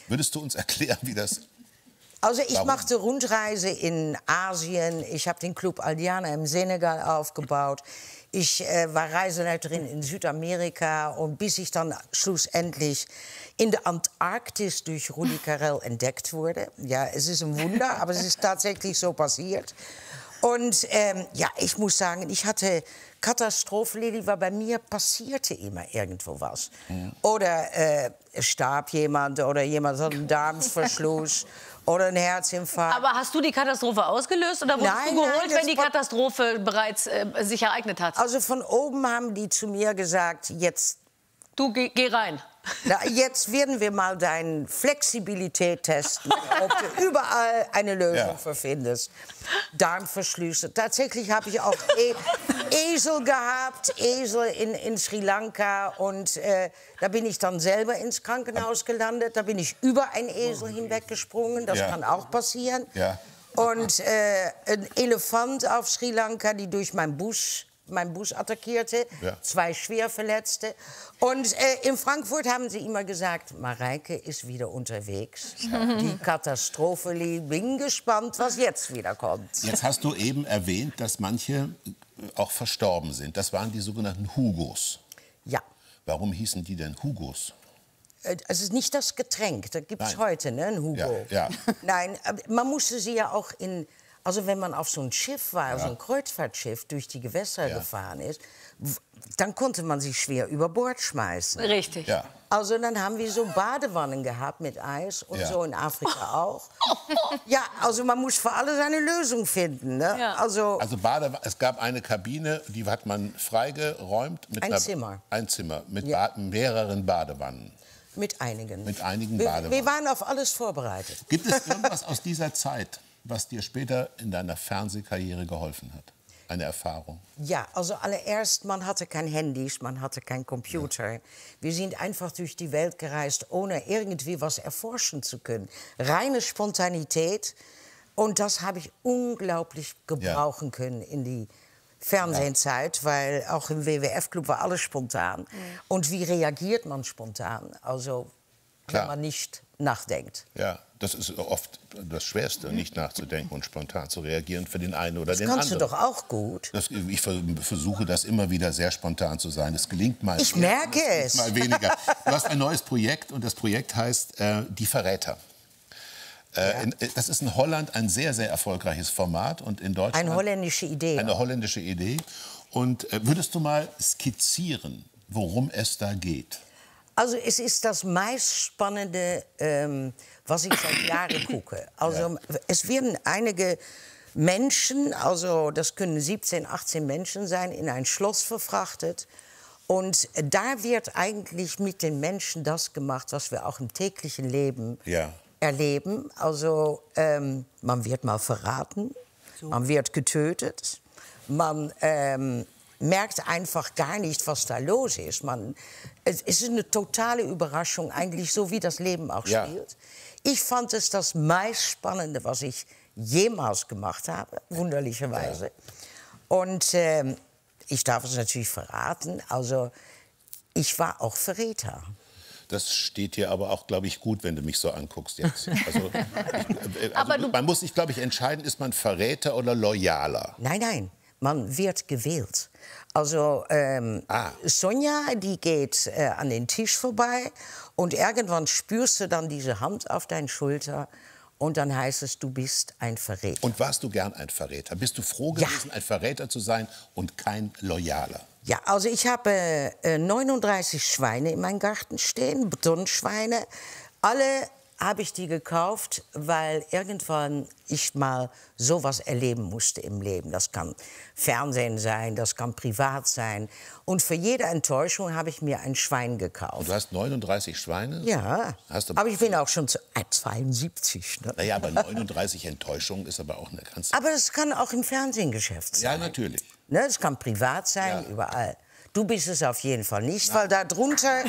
Würdest du uns erklären, wie das... Also ich machte Rundreise in Asien. Ich habe den Club Aldiana im Senegal aufgebaut. Ich war Reiseleiterin in Südamerika und bis ich dann schlussendlich in der Antarktis durch Rudi Carrel entdeckt wurde. Ja, es ist ein Wunder, aber es ist tatsächlich so passiert. Und ja, ich muss sagen, ich hatte Katastrophen, Lili, weil bei mir passierte immer irgendwo was. Oder es starb jemand oder jemand hat einen Darmverschluss oder einen Herzinfarkt. Aber hast du die Katastrophe ausgelöst oder wurdest du geholt, wenn die Katastrophe bereits sich ereignet hat? Also von oben haben die zu mir gesagt, jetzt... Du, geh rein. Na, jetzt werden wir mal deine Flexibilität testen, ob du überall eine Lösung für findest. Darmverschlüsse. Tatsächlich habe ich auch Esel gehabt, Esel in Sri Lanka. Und da bin ich dann selber ins Krankenhaus gelandet. Da bin ich über einen Esel hinweggesprungen. Das kann auch passieren. Ja. Und ein Elefant auf Sri Lanka, die durch meinen Bus attackierte, 2 Schwerverletzte. Und in Frankfurt haben sie immer gesagt, Mareike ist wieder unterwegs. Die Katastrophe, bin gespannt, was jetzt wieder kommt. Jetzt hast du eben erwähnt, dass manche auch verstorben sind. Das waren die sogenannten Hugos. Ja. Warum hießen die denn Hugos? Es ist nicht das Getränk, da gibt es heute, ne, ein Hugo. Ja. Nein, man musste sie ja auch in... Also wenn man auf so ein Schiff war, so ein Kreuzfahrtschiff, durch die Gewässer gefahren ist, dann konnte man sie schwer über Bord schmeißen. Richtig. Ja. Also dann haben wir so Badewannen gehabt mit Eis und so in Afrika auch. Ja, also man muss für alles eine Lösung finden. Ne? Ja. Also es gab eine Kabine, die hat man freigeräumt. Mit ein Zimmer. Ein Zimmer mit mehreren Badewannen. Mit einigen. Mit einigen Badewannen. Wir waren auf alles vorbereitet. Gibt es irgendwas aus dieser Zeit, was dir später in deiner Fernsehkarriere geholfen hat? Eine Erfahrung? Ja, also allererst, man hatte kein Handys, man hatte kein Computer. Wir sind einfach durch die Welt gereist, ohne irgendwie was erforschen zu können. Reine Spontanität. Und das habe ich unglaublich gebrauchen können in die Fernsehzeit, weil auch im WWF-Club war alles spontan. Und wie reagiert man spontan? Also, wenn man nicht nachdenkt. Ja, das ist oft das Schwerste, nicht nachzudenken und spontan zu reagieren für den einen oder den anderen. Das kannst du doch auch gut. Ich versuche das immer wieder sehr spontan zu sein. Es gelingt mal. Ich merke es. Mal weniger. Du hast ein neues Projekt und das Projekt heißt Die Verräter. Das ist in Holland ein sehr, sehr erfolgreiches Format und in Deutschland... Eine holländische Idee. Eine holländische Idee. Und würdest du mal skizzieren, worum es da geht? Also es ist das meist Spannende, was ich seit Jahren gucke. Also es werden einige Menschen, also das können 17, 18 Menschen sein, in ein Schloss verfrachtet. Und da wird eigentlich mit den Menschen das gemacht, was wir auch im täglichen Leben erleben. Also man wird mal verraten, man wird getötet, man... merkt einfach gar nicht, was da los ist. Es ist eine totale Überraschung, eigentlich so wie das Leben auch spielt. Ich fand es das meist Spannende, was ich jemals gemacht habe, wunderlicherweise. Und ich darf es natürlich verraten, also ich war auch Verräter. Das steht dir aber auch, glaube ich, gut, wenn du mich so anguckst jetzt. Also, man muss sich, glaube ich, entscheiden, ist man Verräter oder Loyaler? Nein, nein. Man wird gewählt. Also Sonja, die geht an den Tisch vorbei und irgendwann spürst du dann diese Hand auf deine Schulter und dann heißt es, du bist ein Verräter. Und warst du gern ein Verräter? Bist du froh gewesen, ein Verräter zu sein und kein Loyaler? Ja, also ich habe 39 Schweine in meinem Garten stehen, Betonschweine. Alle habe ich die gekauft, weil irgendwann ich mal sowas erleben musste im Leben. Das kann Fernsehen sein, das kann privat sein. Und für jede Enttäuschung habe ich mir ein Schwein gekauft. Und du hast 39 Schweine? Ja, aber ich bin auch schon 72. Ne? Naja, aber 39 Enttäuschungen ist aber auch eine ganze... Aber das kann auch im Fernsehgeschäft sein. Ja, natürlich. Ne, das kann privat sein, überall. Du bist es auf jeden Fall nicht, weil da drunter...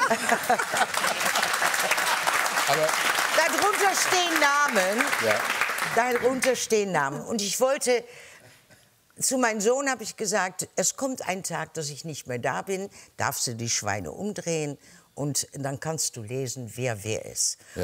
Aber darunter stehen Namen. Darunter stehen Namen. Und ich wollte, zu meinem Sohn habe ich gesagt, es kommt ein Tag, dass ich nicht mehr da bin, darfst du die Schweine umdrehen und dann kannst du lesen, wer ist.